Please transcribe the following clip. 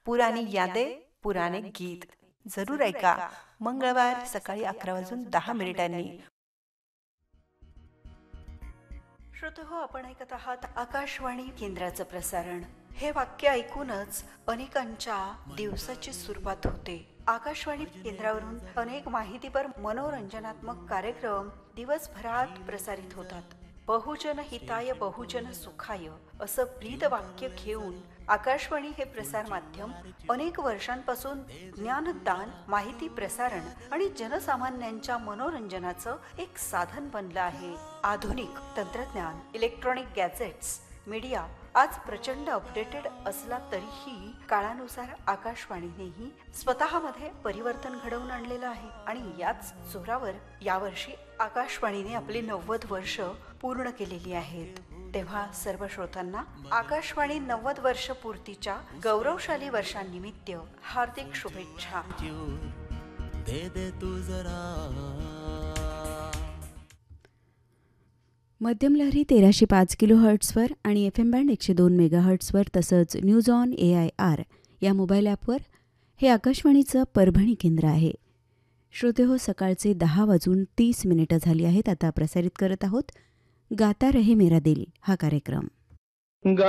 पुरानी यादे पुराने गीत जरूर ऐका. मंगळवार सकाळी 11:10 श्रोतेहो, आपण ऐकत आहात आकाशवाणी केंद्राचं प्रसारण. हे वाक्य ऐकूनच अनेकांच्या दिवसाची सुरुवात होते. आकाशवाणी केंद्रावरून अनेक माहितीपर मनोरंजनात्मक कार्यक्रम दिवसभरात प्रसारित होतात. बहुजन हिताय बहुजन सुखाय असं ब्रीद वाक्य घेऊन आकाशवाणी हे प्रसार माध्यम अनेक वर्षांपासून ज्ञानदान, माहिती प्रसारण आणि जनसामान्यांच्या मनोरंजनाचं एक साधन बनलं आहे. आधुनिक तंत्रज्ञान, इलेक्ट्रॉनिक गॅजेट्स, मीडिया आज प्रचंड अपडेटेड असला तरीही काळानुसार आकाशवाणीनेही स्वतःमध्ये परिवर्तन घडवून आणलेलं आहे. आणि याच जोरावर यावर्षी आकाशवाणीने आपली 90 वर्ष पूर्ण केलेली आहेत. तेव्हा सर्व श्रोतांना आकाशवाणी 90 वर्ष पूर्तीच्या गौरवशाली वर्षांनिमित्त हार्दिक शुभेच्छा. मध्यम लहरी 1305 किलोहर्ट्झवर आणि FM बँड 102 मेगाहर्ट्झवर तसंच न्यूज ऑन AIR या मोबाईल ॲपवर हे आकाशवाणीचं परभणी केंद्र आहे. श्रोतेहो, सकाळचे 10:30 झाली आहेत. आता प्रसारित करत आहोत गाता रहे मेरा दिल हा कार्यक्रम.